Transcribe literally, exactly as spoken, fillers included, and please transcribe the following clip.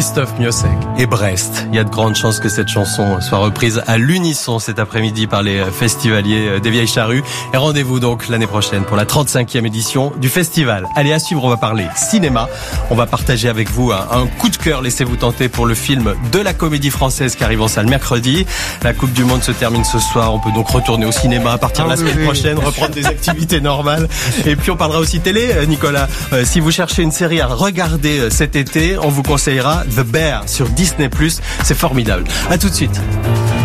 Christophe Miossec et Brest. Il y a de grandes chances que cette chanson soit reprise à l'unisson cet après-midi par les festivaliers des Vieilles Charrues. Et rendez-vous donc l'année prochaine pour la trente-cinquième édition du festival. Allez, à suivre, on va parler cinéma. On va partager avec vous un, un coup de cœur, laissez-vous tenter, pour le film de la Comédie Française qui arrive en salle mercredi. La Coupe du Monde se termine ce soir. On peut donc retourner au cinéma à partir de la semaine prochaine, reprendre des activités normales. Et puis on parlera aussi télé, Nicolas. Euh, si vous cherchez une série à regarder cet été, on vous conseillera The Bear sur Disney plus. C'est formidable. À tout de suite.